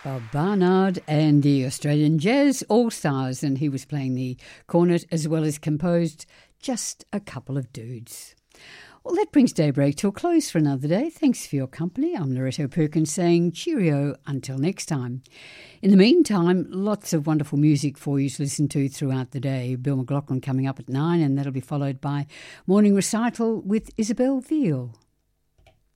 Bob Barnard and the Australian Jazz All-Stars, and he was playing the cornet as well as composed Just a Couple of Dudes. Well, that brings Daybreak to a close for another day. Thanks for your company. I'm Loretto Perkins saying cheerio until next time. In the meantime, lots of wonderful music for you to listen to throughout the day. Bill McLaughlin coming up at 9, and that'll be followed by Morning Recital with Isabel Veal.